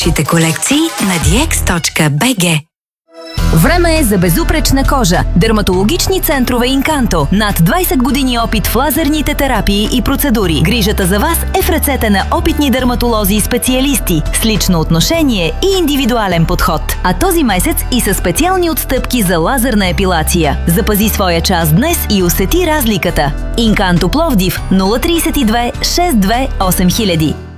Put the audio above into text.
Чите колекции на dx.bg. Време е за безупречна кожа. Дерматологични центрове Инканто. Над 20 години опит в лазерните терапии и процедури. Грижата за вас е в ръцете на опитни дерматолози и специалисти с лично отношение и индивидуален подход. А този месец и със специални отстъпки за лазерна епилация. Запази своя час днес и усети разликата. Инканто Пловдив 032 62 8000.